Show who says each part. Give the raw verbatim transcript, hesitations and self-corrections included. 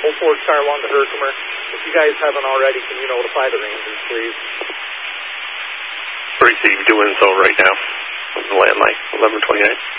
Speaker 1: oh four Star one to Herkimer. If you guys haven't already, can you notify the Rangers, please?
Speaker 2: Pretty doing so right now on the landline, eleven twenty-nine.